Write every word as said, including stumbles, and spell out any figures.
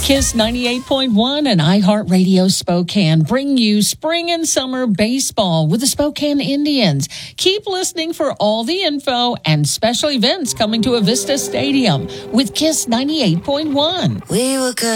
Kiss ninety-eight point one and iHeartRadio Spokane bring you spring and summer baseball with the Spokane Indians. Keep listening for all the info and special events coming to Avista Stadium with Kiss ninety-eight point one. We were good.